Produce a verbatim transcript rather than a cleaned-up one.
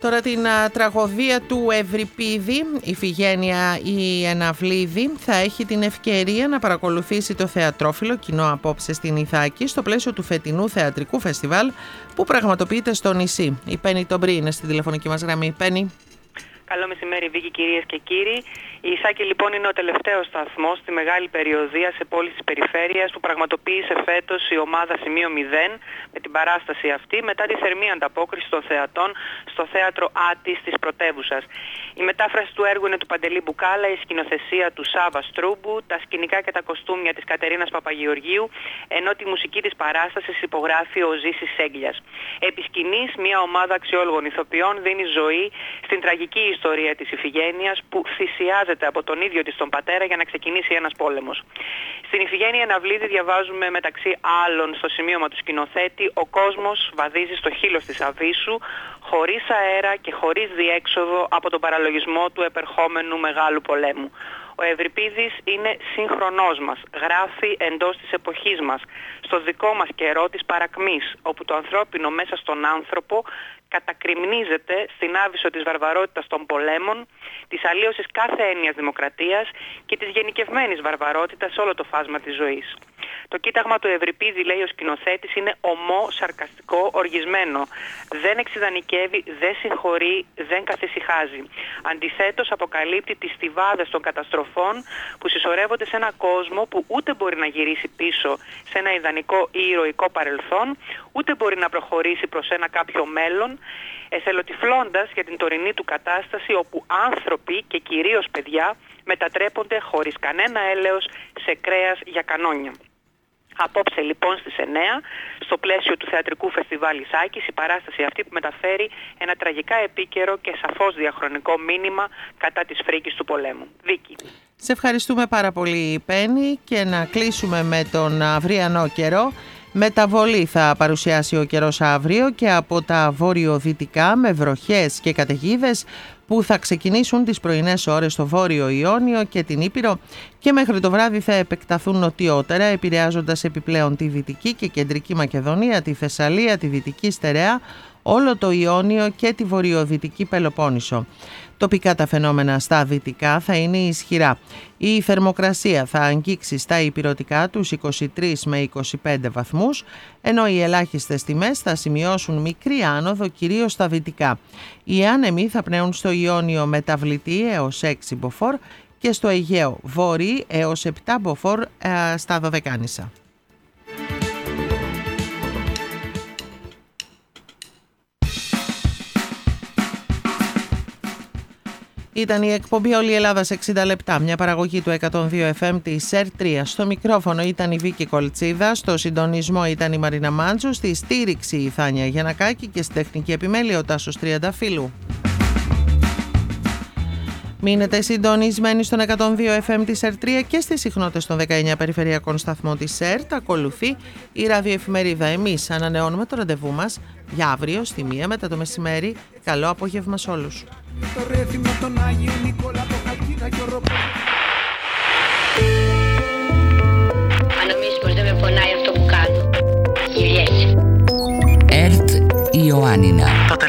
Τώρα την α, τραγωδία του Ευρυπίδη, η Φιγένεια η Εναυλίδη θα έχει την ευκαιρία να παρακολουθήσει το θεατρόφιλο κοινό απόψε στην Ιθάκη στο πλαίσιο του φετινού θεατρικού φεστιβάλ που πραγματοποιείται στο νησί. Η Πέννη Τομπρή είναι στη τηλεφωνική μας γραμμή. Πέννη. Καλό μεσημέρι, Βίκη, κυρίες και κύριοι. Η Ιθάκη λοιπόν είναι ο τελευταίος σταθμός στη μεγάλη περιοδεία σε πόλεις της περιφέρειας που πραγματοποίησε φέτος η ομάδα Σημείο μηδέν με την παράσταση αυτή μετά τη θερμή ανταπόκριση των θεατών στο θέατρο Άττης της πρωτεύουσας. Η μετάφραση του έργου είναι του Παντελή Μπουκάλα, η σκηνοθεσία του Σάβα Στρούμπου, τα σκηνικά και τα κοστούμια της Κατερίνας Παπαγεωργίου, ενώ τη μουσική της παράστασης υπογράφει ο Ζήσης Σέγγλιας. Επί σκηνής, μια ομάδα αξιόλογων ηθοποιών δίνει ζωή στην τραγική ιστορία της Ιφηγένειας που θυσιάζεται από τον ίδιο της τον πατέρα για να ξεκινήσει ένας πόλεμος. Στην Ιφηγένεια Εναυλίδη διαβάζουμε μεταξύ άλλων στο σημείωμα του σκηνοθέτη «Ο κόσμος βαδίζει στο χείλος της Αβύσσου, χωρίς αέρα και χωρίς διέξοδο από τον παραλογισμό του επερχόμενου μεγάλου πολέμου». Ο Ευρυπίδης είναι σύγχρονός μας, γράφει εντός της εποχής μας, στο δικό μας καιρό της παρακμής, όπου το ανθρώπινο μέσα στον άνθρωπο κατακριμνίζεται στην άβυσσο της βαρβαρότητας των πολέμων, της αλλίωσης κάθε έννοιας δημοκρατίας και της γενικευμένης βαρβαρότητας σε όλο το φάσμα της ζωής. Το κοίταγμα του Ευρυπίδη, λέει ο σκηνοθέτης, είναι ομό, σαρκαστικό, οργισμένο. Δεν εξιδανικεύει, δεν συγχωρεί, δεν καθησυχάζει. Αντιθέτως αποκαλύπτει τις στιβάδες των καταστροφών που συσσωρεύονται σε ένα κόσμο που ούτε μπορεί να γυρίσει πίσω σε ένα ιδανικό ή ηρωικό παρελθόν, ούτε μπορεί να προχωρήσει προς ένα κάποιο μέλλον, εθελοτυφλώντας για την τωρινή του κατάσταση όπου άνθρωποι και κυρίως παιδιά μετατρέπονται χωρίς κανένα έλεος σε κρέας για κανόνια. Απόψε λοιπόν στις εννέα, στο πλαίσιο του θεατρικού φεστιβάλ Ιθάκης, η παράσταση αυτή που μεταφέρει ένα τραγικά επίκαιρο και σαφώς διαχρονικό μήνυμα κατά της φρίκης του πολέμου. Βίκη. Σε ευχαριστούμε πάρα πολύ, Πέννη, και να κλείσουμε με τον αυριανό καιρό. Μεταβολή θα παρουσιάσει ο καιρός αύριο και από τα βορειοδυτικά με βροχές και καταιγίδες που θα ξεκινήσουν τις πρωινές ώρες στο Βόρειο Ιόνιο και την Ήπειρο και μέχρι το βράδυ θα επεκταθούν νοτιότερα, επηρεάζοντας επιπλέον τη Δυτική και Κεντρική Μακεδονία, τη Θεσσαλία, τη Δυτική Στερεά, όλο το Ιόνιο και τη Βορειοδυτική Πελοπόννησο. Τοπικά τα φαινόμενα στα δυτικά θα είναι ισχυρά. Η θερμοκρασία θα αγγίξει στα ηπειρωτικά τους είκοσι τρεις με είκοσι πέντε βαθμούς, ενώ οι ελάχιστες τιμές θα σημειώσουν μικρή άνοδο κυρίως στα δυτικά. Οι άνεμοι θα πνέουν στο Ιόνιο μεταβλητή έως έξι μποφόρ και στο Αιγαίο βόρειοι έως επτά μποφόρ ε, στα Δωδεκάνησα. Ήταν η εκπομπή Όλη η Ελλάδα σε εξήντα λεπτά, μια παραγωγή του εκατόν δύο εφ εμ της ΕΡ τρία. Στο μικρόφωνο ήταν η Βίκη Κολτσίδα, στο συντονισμό ήταν η Μαρίνα Μάντζου, στη στήριξη η Θάνια Γιαννακάκη και στη τεχνική επιμέλεια ο Τάσος Τριανταφύλου. Μείνετε συντονισμένοι στον εκατόν δύο εφ εμ της ΕΡ τρία και στις συχνότητες των δεκαεννιά περιφερειακών σταθμών της ΕΡΤ. Ακολουθεί η ραδιοεφημερίδα. Εμείς ανανεώνουμε το ραντεβού μας για αύριο στη μία μετά το μεσημέρι. Καλό απόγευμα σε όλους. Αν νομίζεις πως δεν με πονάει αυτό που κάνω, γυριέσαι. ΕΡΤ Ιωάννινα.